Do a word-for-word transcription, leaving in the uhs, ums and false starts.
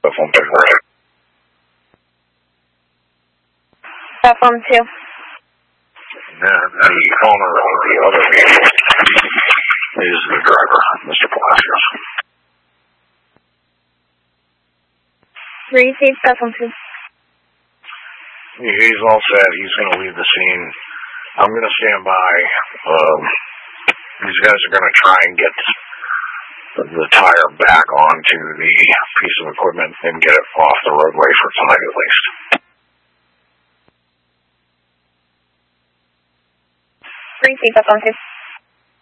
Platform two. Platform two. And the owner of the other vehicle is the driver, Mister Palacios. Receive platform two. He's all set. He's going to leave the scene. I'm going to stand by. Um, these guys are going to try and get the, the tire back onto the piece of equipment and get it off the roadway for tonight at least. Receive platform two.